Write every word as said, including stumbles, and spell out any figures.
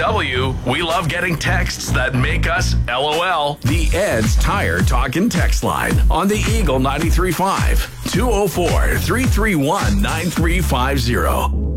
W, we love getting texts that make us LOL. The Ed's Tire Talkin' text line on the Eagle ninety-three point five, two oh four, three three one, nine three five zero.